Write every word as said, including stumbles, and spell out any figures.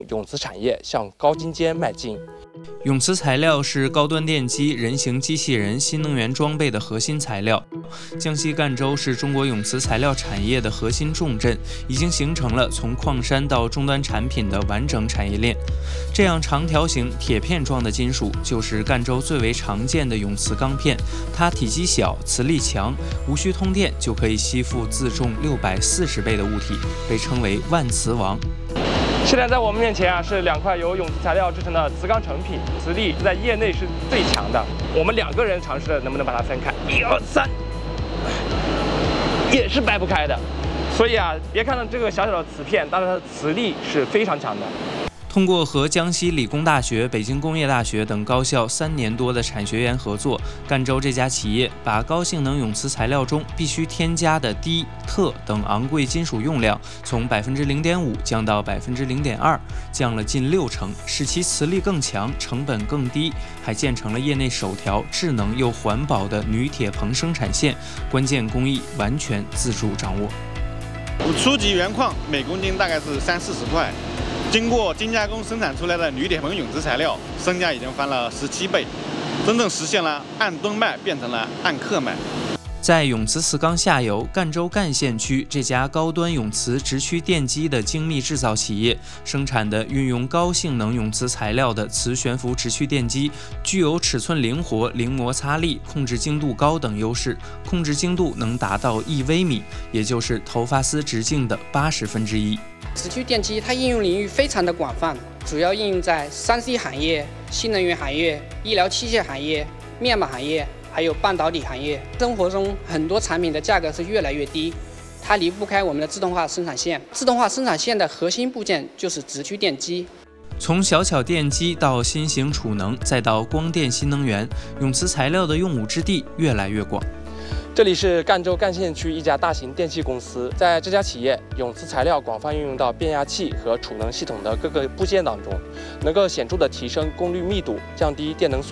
永磁产业向高精尖迈进。 永磁材料是高端电机、人形机器人、新能源装备的核心材料。江西赣州是中国永磁材料产业的核心重镇，已经形成了从矿山到终端产品的完整产业链。这样长条形铁片状的金属，就是赣州最为常见的永磁钢片。它体积小，磁力强，无需通电就可以吸附自重六百四十倍的物体，被称为万磁王。 现在在我们面前啊，是两块由永磁材料制成的磁钢成品，磁力在业内是最强的。我们两个人尝试了能不能把它分开，一二三，也是掰不开的。所以啊，别看到这个小小的磁片，但是它的磁力是非常强的。 通过和江西理工大学、北京工业大学等高校三年多的产学研合作，赣州这家企业把高性能永磁材料中必须添加的低、特等昂贵金属用量从百分之零点五降到百分之零点二，降了近六成，使其磁力更强，成本更低，还建成了业内首条智能又环保的铝铁硼生产线，关键工艺完全自主掌握。 初级原矿每公斤大概是三四十块。经过精加工生产出来的铝铁硼永磁材料，身价已经翻了十七倍，真正实现了按吨卖变成了按克卖。 在永磁磁钢下游，赣州赣县区这家高端永磁直驱电机的精密制造企业生产的运用高性能永磁材料的磁悬浮直驱电机，具有尺寸灵活、零摩擦力、控制精度高等优势，控制精度能达到一微米，也就是头发丝直径的八十分之一。 直驱电机它应用领域非常的广泛，主要应用在 三 C 行业、新能源行业、医疗器械行业、面板行业，还有半导体行业。生活中很多产品的价格是越来越低，它离不开我们的自动化生产线。自动化生产线的核心部件就是直驱电机。 从小巧电机到新型储能，再到光电新能源，永磁材料的用武之地越来越广。 这里是赣州赣县区一家大型电器公司，在这家企业，永磁材料广泛运用到变压器和储能系统的各个部件当中，能够显著的提升功率密度，降低电能损